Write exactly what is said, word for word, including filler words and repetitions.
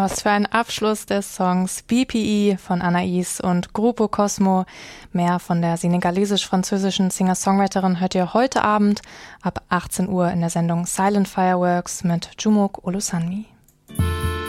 Was für ein Abschluss des Songs B P E von Anaïs und Grupo Cosmo. Mehr von der senegalesisch-französischen Singer-Songwriterin hört ihr heute Abend ab achtzehn Uhr in der Sendung Silent Fireworks mit Jumok Olusanmi.